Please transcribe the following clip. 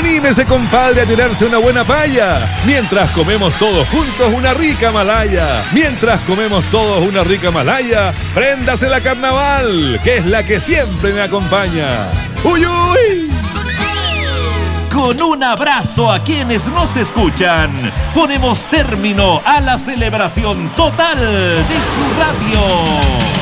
Anímese, compadre, a tirarse una buena paya. Mientras comemos todos juntos una rica malaya. Mientras comemos todos una rica malaya, préndase la carnaval, que es la que siempre me acompaña. ¡Uy, uy! Con un abrazo a quienes nos escuchan, ponemos término a la celebración total de su radio.